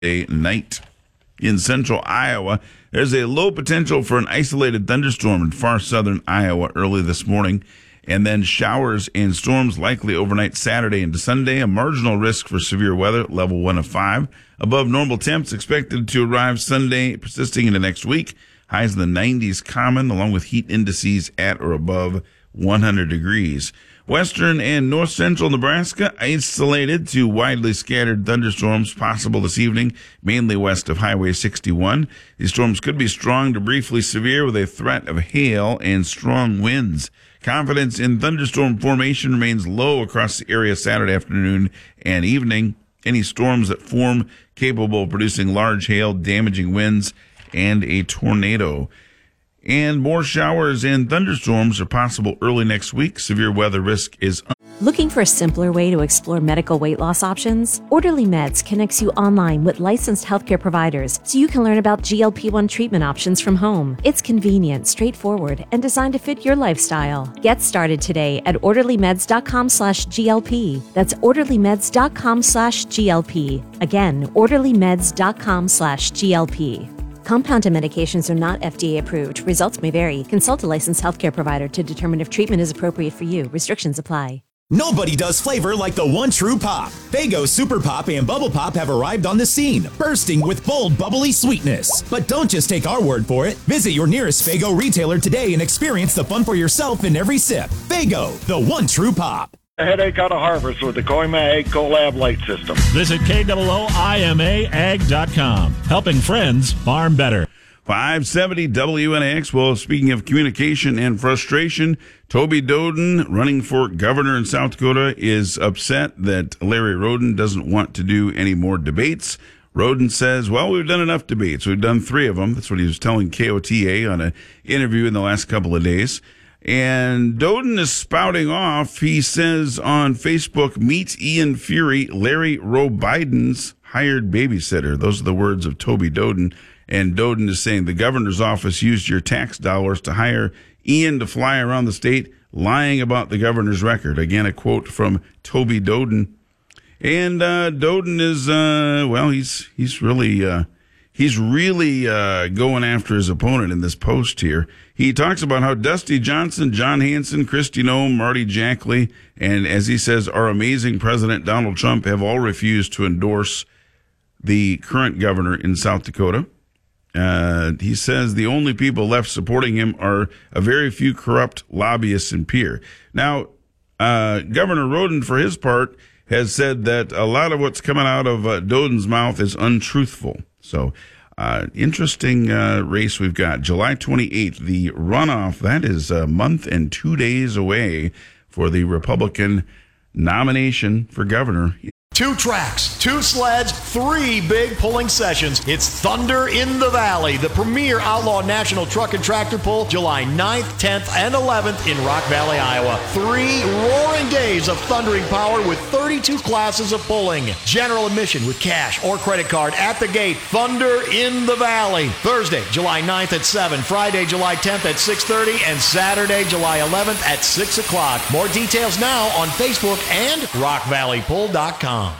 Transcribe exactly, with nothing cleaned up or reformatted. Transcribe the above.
a night. In central Iowa, there's a low potential for an isolated thunderstorm in far southern Iowa early this morning, and then showers and storms likely overnight Saturday into Sunday. A marginal risk for severe weather, level one of five. Above normal temps expected to arrive Sunday, persisting into next week. Highs in the nineties common, along with heat indices at or above one hundred degrees. Western and north central Nebraska, isolated to widely scattered thunderstorms possible this evening, mainly west of Highway sixty-one. These storms could be strong to briefly severe with a threat of hail and strong winds. Confidence in thunderstorm formation remains low across the area Saturday afternoon and evening. Any storms that form capable of producing large hail, damaging winds, and a tornado. And more showers and thunderstorms are possible early next week. Severe weather risk is... Un- Looking for a simpler way to explore medical weight loss options? Orderly Meds connects you online with licensed healthcare providers so you can learn about G L P one treatment options from home. It's convenient, straightforward, and designed to fit your lifestyle. Get started today at orderlymeds.com slash GLP. That's orderlymeds.com slash GLP. Again, orderlymeds.com slash GLP. Compounded medications are not F D A approved. Results may vary. Consult a licensed healthcare provider to determine if treatment is appropriate for you. Restrictions apply. Nobody does flavor like the one true pop. Faygo Super Pop and Bubble Pop have arrived on the scene, bursting with bold, bubbly sweetness. But don't just take our word for it. Visit your nearest Faygo retailer today and experience the fun for yourself in every sip. Faygo, the one true pop. A headache out of harvest with the Koima Ag Colab Light System. Visit K O O I M A ag dot com. Helping friends farm better. five seventy W N X. Well, speaking of communication and frustration, Toby Doden, running for governor in South Dakota, is upset that Larry Roden doesn't want to do any more debates. Roden says, well, we've done enough debates. We've done three of them. That's what he was telling K O T A on an interview in the last couple of days. And Doden is spouting off. He says on Facebook, meet Ian Fury, Larry Roe Biden's hired babysitter. Those are the words of Toby Doden. And Doden is saying the governor's office used your tax dollars to hire Ian to fly around the state, lying about the governor's record. Again, a quote from Toby Doden. And uh, Doden is, uh, well, he's he's really... Uh, He's really uh, going after his opponent in this post here. He talks about how Dusty Johnson, John Hanson, Kristi Noem, Marty Jackley, and as he says, our amazing President Donald Trump have all refused to endorse the current governor in South Dakota. Uh, he says the only people left supporting him are a very few corrupt lobbyists in Pierre. Now, uh, Governor Roden, for his part, has said that a lot of what's coming out of uh, Doden's mouth is untruthful. So, uh, interesting uh, race we've got. July twenty-eighth, the runoff. That is a month and two days away for the Republican nomination for governor. Two tracks, two sleds, three big pulling sessions. It's Thunder in the Valley, the premier outlaw national truck and tractor pull, July ninth, tenth, and eleventh in Rock Valley, Iowa. Three roaring days of thundering power with thirty-two classes of pulling. General admission with cash or credit card at the gate. Thunder in the Valley. Thursday, July ninth at seven, Friday, July tenth at six thirty, and Saturday, July eleventh at six o'clock. More details now on Facebook and rock valley pull dot com.